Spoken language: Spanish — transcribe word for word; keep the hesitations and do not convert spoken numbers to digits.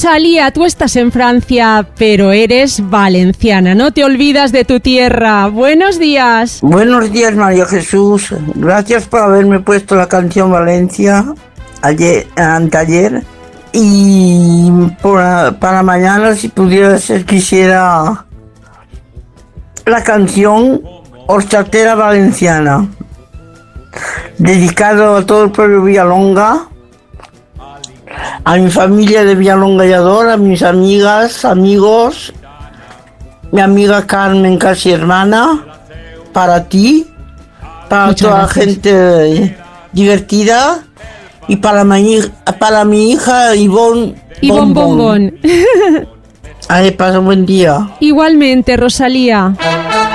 Rosalía, tú estás en Francia, pero eres valenciana, no te olvidas de tu tierra. Buenos días. Buenos días, María Jesús. Gracias por haberme puesto la canción Valencia ayer, anteayer. Y por, para mañana, si pudiera ser, quisiera la canción Horchatera Valenciana, dedicado a todo el pueblo de Villalonga, a mi familia de Villalonga y Ador, a mis amigas, amigos, mi amiga Carmen, casi hermana, para ti, para Muchas toda la gracias. gente divertida y para mi, para mi hija Ivonne Ivonne Bombón. Ahí pasa un buen día. Igualmente, Rosalía.